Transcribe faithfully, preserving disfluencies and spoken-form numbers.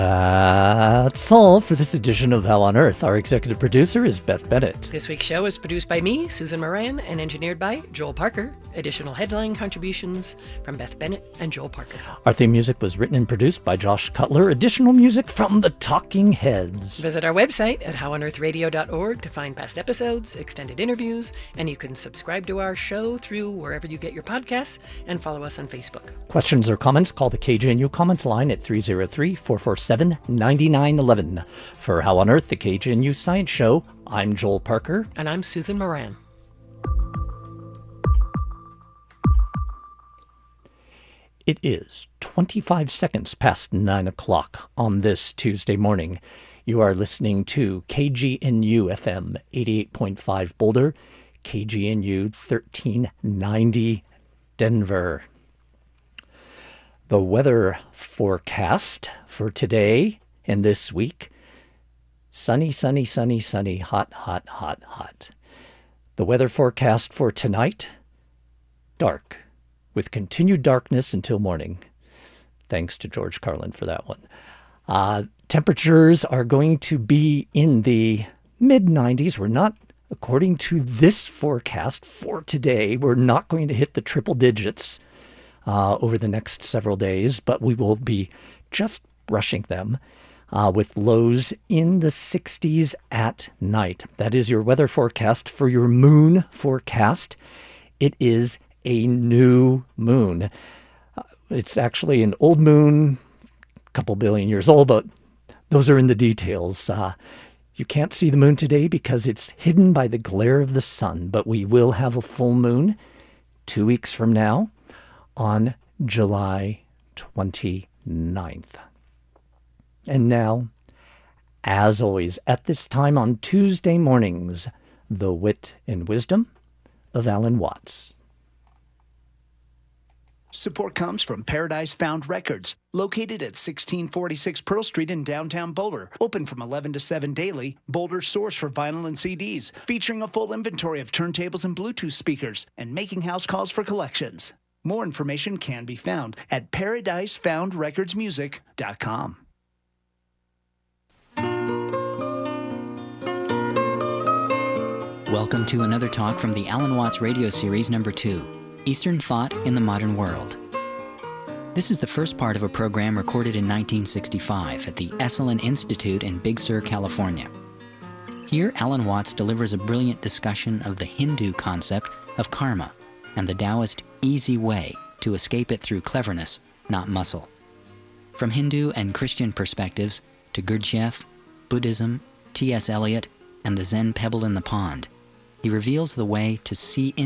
That's all for this edition of How on Earth. Our executive producer is Beth Bennett. This week's show is produced by me, Susan Moran, and engineered by Joel Parker. Additional headline contributions from Beth Bennett and Joel Parker. Our theme music was written and produced by Josh Cutler. Additional music from the Talking Heads. Visit our website at how on earth radio dot org to find past episodes, extended interviews, and you can subscribe to our show through wherever you get your podcasts and follow us on Facebook. Questions or comments, call the K G N U comment line at three oh three, four four seven, nine nine one one. For How on Earth, the K G N U Science Show, I'm Joel Parker. And I'm Susan Moran. It is twenty-five seconds past nine o'clock on this Tuesday morning. You are listening to K G N U F M eighty-eight point five Boulder, K G N U thirteen ninety Denver. The weather forecast for today and this week: sunny, sunny, sunny, sunny, hot, hot, hot, hot. The weather forecast for tonight: dark, with continued darkness until morning. Thanks to George Carlin for that one. Uh, temperatures are going to be in the mid nineties. We're not, according to this forecast for today, we're not going to hit the triple digits uh, over the next several days, but we will be just brushing them uh, with lows in the sixties at night. That is your weather forecast. For your moon forecast, it is a new moon. Uh, it's actually an old moon, a couple billion years old, but those are in the details. Uh, you can't see the moon today because it's hidden by the glare of the sun, but we will have a full moon two weeks from now on July twenty-ninth. And now, as always, at this time on Tuesday mornings, the wit and wisdom of Alan Watts. Support comes from Paradise Found Records, located at sixteen forty-six Pearl Street in downtown Boulder. Open from eleven to seven daily, Boulder's source for vinyl and C Ds, featuring a full inventory of turntables and Bluetooth speakers, and making house calls for collections. More information can be found at paradise found records music dot com. Welcome to another talk from the Alan Watts radio series number two. Eastern Thought in the Modern World. This is the first part of a program recorded in nineteen sixty-five at the Esalen Institute in Big Sur, California. Here, Alan Watts delivers a brilliant discussion of the Hindu concept of karma and the Taoist easy way to escape it through cleverness, not muscle. From Hindu and Christian perspectives to Gurdjieff, Buddhism, T S Eliot, and the Zen pebble in the pond, he reveals the way to see